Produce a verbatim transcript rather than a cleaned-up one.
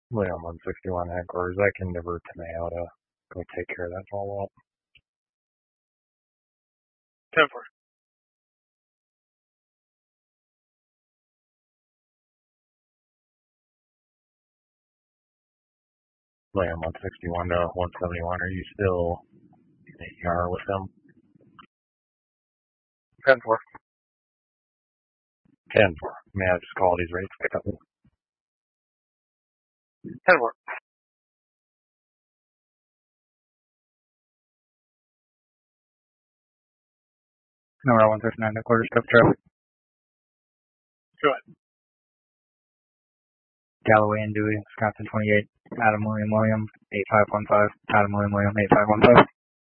William one sixty-one headquarters, I can divert to Mayo to go take care of that follow-up. ten four. William one sixty-one to one seventy-one, are you still in the E R with them? ten four. ten four. May I just call these rates pick up? ten four. Number one thirty-nine headquarters, Cup traffic. Go ahead. Galloway and Dewey, Wisconsin twenty-eight. Adam William William, eight five one five. Adam William William, eight five one five.